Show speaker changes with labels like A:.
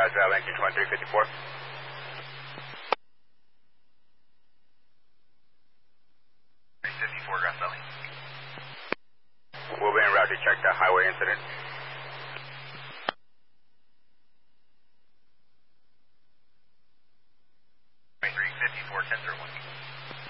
A: Grass Valley, engine 2354. Grass Valley. We'll be en route to check the highway incident. 2354, 1001.